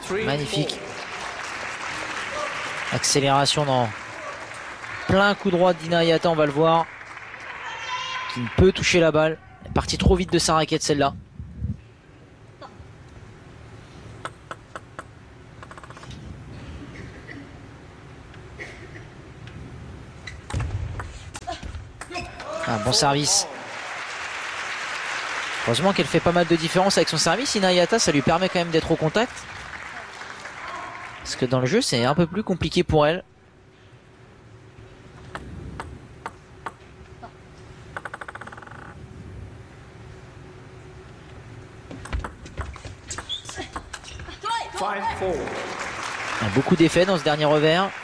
Magnifique. Accélération dans plein coup droit d'Inayata, on va le voir. Qui ne peut toucher la balle. Elle est partie trop vite de sa raquette celle-là. Un bon service. Heureusement qu'elle fait pas mal de différence avec son service. Inayata, ça lui permet quand même d'être au contact. Parce que dans le jeu, c'est un peu plus compliqué pour elle. Beaucoup d'effets dans ce dernier revers.